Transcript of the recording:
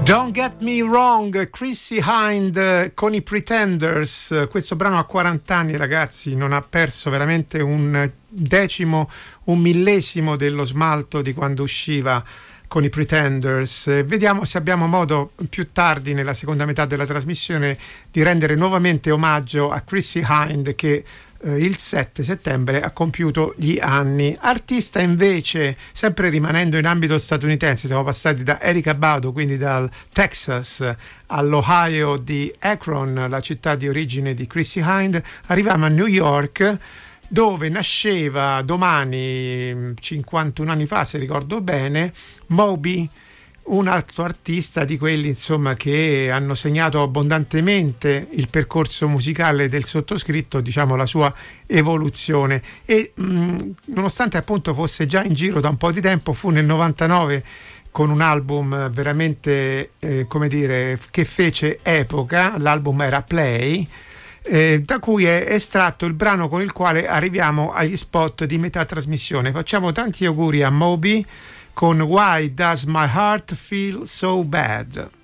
Don't Get Me Wrong, Chrissie Hynde con i Pretenders. Questo brano a 40 anni, ragazzi, non ha perso veramente un decimo, un millesimo dello smalto di quando usciva con i Pretenders. Vediamo se abbiamo modo più tardi, nella seconda metà della trasmissione, di rendere nuovamente omaggio a Chrissie Hynde, che il 7 settembre ha compiuto gli anni. Artista invece, sempre rimanendo in ambito statunitense, siamo passati da Erykah Badu, quindi dal Texas all'Ohio di Akron, la città di origine di Chrissie Hynde. Arriviamo a New York, dove nasceva domani, 51 anni fa se ricordo bene, Moby, un altro artista di quelli insomma che hanno segnato abbondantemente il percorso musicale del sottoscritto, diciamo la sua evoluzione, e nonostante appunto fosse già in giro da un po' di tempo, fu nel 99 con un album veramente come dire, che fece epoca. L'album era Play, da cui è estratto il brano con il quale arriviamo agli spot di metà trasmissione. Facciamo tanti auguri a Moby con Why Does My Heart Feel So Bad?